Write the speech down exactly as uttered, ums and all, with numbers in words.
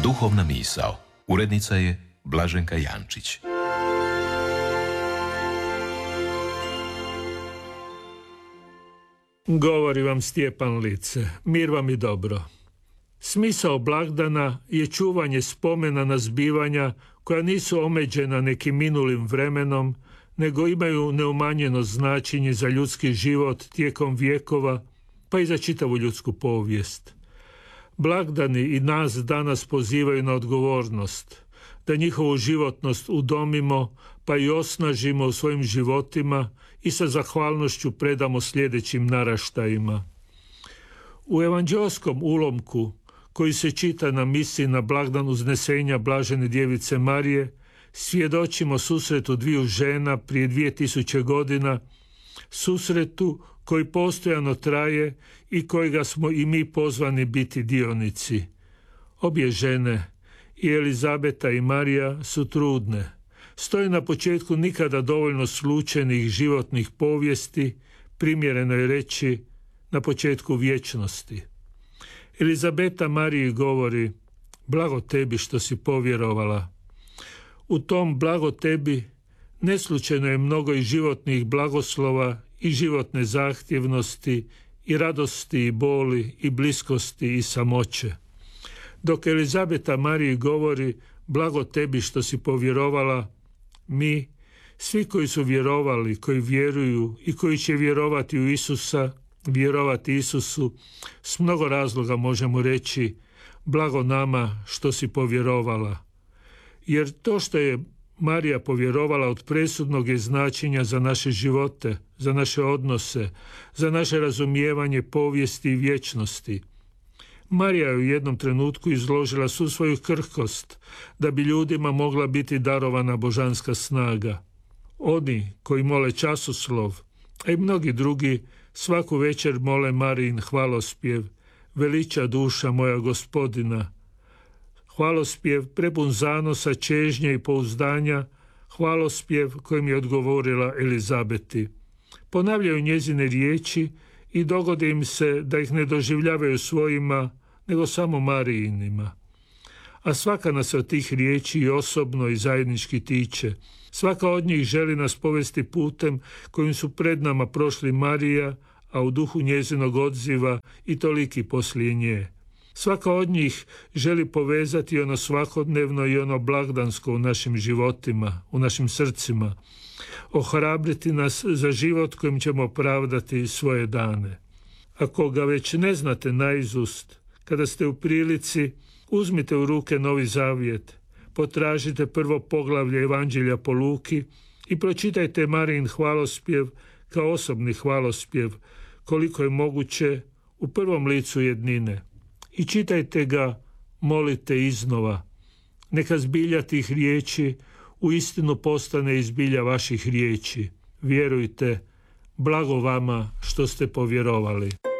Duhovna misao. Urednica je Blaženka Jančić. Govori vam Stjepan Lice. Mir vam i dobro. Smisao blagdana je čuvanje spomena na zbivanja koja nisu omeđena nekim minulim vremenom, nego imaju neumanjeno značenje za ljudski život tijekom vjekova, pa i za čitavu ljudsku povijest. Blagdani i nas danas pozivaju na odgovornost, da njihovu životnost udomimo, pa i osnažimo u svojim životima i sa zahvalnošću predamo sljedećim naraštajima. U evanđelskom ulomku, koji se čita na misi na blagdan uznesenja Blažene djevice Marije, svjedočimo susretu dviju žena prije dvije tisuće godina, susretu koji postojano traje i kojega smo i mi pozvani biti dionici. Obje žene, i Elizabeta i Marija, su trudne. Stoje na početku nikada dovoljno slučajnih životnih povijesti, primjereno je reći na početku vječnosti. Elizabeta Mariji govori: blago tebi što si povjerovala. U tom blago tebi neslučajno je mnogo i životnih blagoslova i životne zahtjevnosti i radosti i boli i bliskosti i samoće. Dok Elizabeta Mariji govori blago tebi što si povjerovala, mi, svi koji su vjerovali, koji vjeruju i koji će vjerovati u Isusa, vjerovati Isusu, s mnogo razloga možemo reći blago nama što si povjerovala. Jer to što je Marija povjerovala od presudnog je značenja za naše živote, za naše odnose, za naše razumijevanje povijesti i vječnosti. Marija je u jednom trenutku izložila svu svoju krhkost da bi ljudima mogla biti darovana božanska snaga. Oni koji mole časoslov, a i mnogi drugi, svaku večer mole Marijin hvalospjev: veliča duša moja Gospodina. Hvalospjev prepun zanosa, čežnje i pouzdanja, hvalospjev kojim je odgovorila Elizabeti. Ponavljaju njezine riječi i dogodi im se da ih ne doživljavaju svojima, nego samo Marijinima. A svaka nas od tih riječi i osobno i zajednički tiče. Svaka od njih želi nas povesti putem kojim su pred nama prošli Marija, a u duhu njezinog odziva i toliki poslije nje. Svaka od njih želi povezati ono svakodnevno i ono blagdansko u našim životima, u našim srcima, ohrabriti nas za život kojim ćemo opravdati svoje dane. Ako ga već ne znate naizust, kada ste u prilici, uzmite u ruke Novi Zavjet, potražite prvo poglavlje Evanđelja po Luki i pročitajte Marijin hvalospjev kao osobni hvalospjev, koliko je moguće u prvom licu jednine. I čitajte ga, molite iznova. Neka zbilja tih riječi u istinu postane i zbilja vaših riječi. Vjerujte, blago vama što ste povjerovali.